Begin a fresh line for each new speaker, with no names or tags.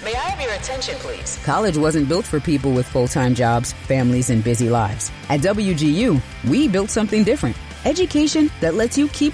May I have your attention, please?
College wasn't built for people with full-time jobs, families, and busy lives. At WGU, we built something different. Education that lets you keep